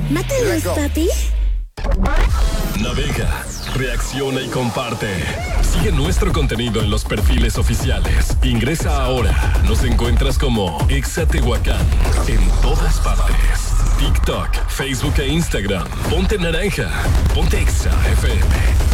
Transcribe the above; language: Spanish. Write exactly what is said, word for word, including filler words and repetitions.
Mátalos, papi. Navega, reacciona y comparte. Sigue nuestro contenido en los perfiles oficiales. Ingresa ahora. Nos encuentras como Exa Tehuacán en todas partes. TikTok, Facebook e Instagram. Ponte naranja. Ponte Exa F M.